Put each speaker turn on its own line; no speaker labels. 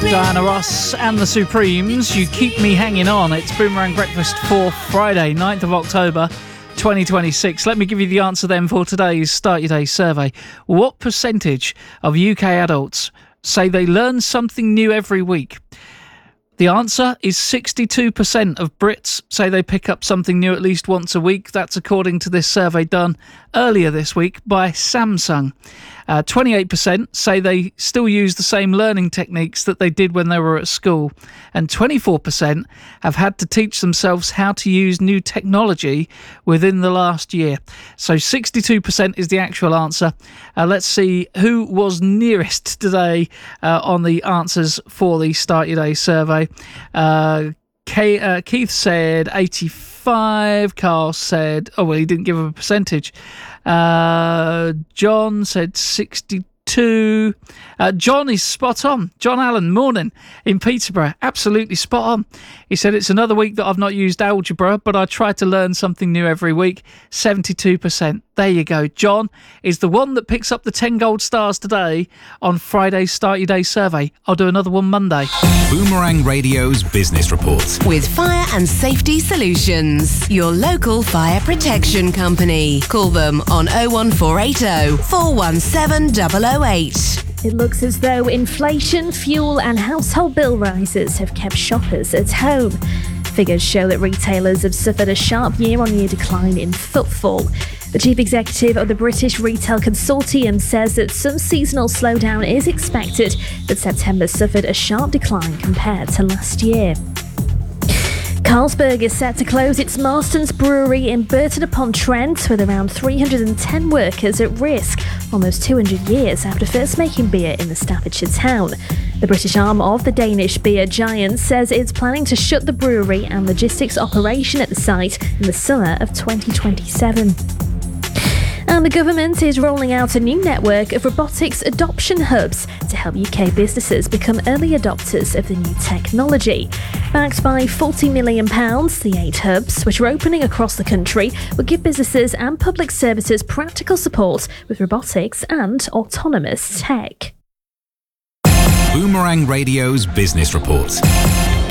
Diana Ross and the Supremes, You Keep Me Hanging On. It's Boomerang Breakfast for Friday, 9th of October 2026. Let me give you the answer then for today's Start Your Day survey. What percentage of UK adults say they learn something new every week? The answer is 62% of Brits say they pick up something new at least once a week. That's according to this survey done earlier this week by Samsung. 28% say they still use the same learning techniques that they did when they were at school. And 24% have had to teach themselves how to use new technology within the last year. So 62% is the actual answer. Let's see who was nearest today on the answers for the Start Your Day survey. Keith said 85. Carl said, oh, well, he didn't give a percentage. John said 62. John is spot on. John Allen, morning, in Peterborough. Absolutely spot on. He said, it's another week that I've not used algebra, but I try to learn something new every week. 72%. There you go. John is the one that picks up the 10 gold stars today on Friday's Start Your Day survey. I'll do another one Monday.
Boomerang Radio's Business Report.
With Fire and Safety Solutions, your local fire protection company. Call them on 01480 417 008.
It looks as though inflation, fuel and household bill rises have kept shoppers at home. Figures show that retailers have suffered a sharp year-on-year decline in footfall. The chief executive of the British Retail Consortium says that some seasonal slowdown is expected, but September suffered a sharp decline compared to last year. Carlsberg is set to close its Marston's brewery in Burton-upon-Trent with around 310 workers at risk, almost 200 years after first making beer in the Staffordshire town. The British arm of the Danish beer giant says it's planning to shut the brewery and logistics operation at the site in the summer of 2027. And the government is rolling out a new network of robotics adoption hubs to help UK businesses become early adopters of the new technology. Backed by £40 million, the 8 hubs, which are opening across the country, will give businesses and public services practical support with robotics and autonomous tech.
Boomerang Radio's Business Report.